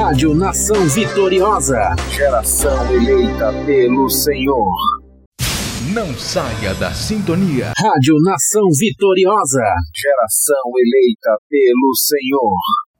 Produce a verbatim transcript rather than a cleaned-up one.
Rádio Nação Vitoriosa, geração eleita pelo Senhor. Não saia da sintonia. Rádio Nação Vitoriosa, geração eleita pelo Senhor.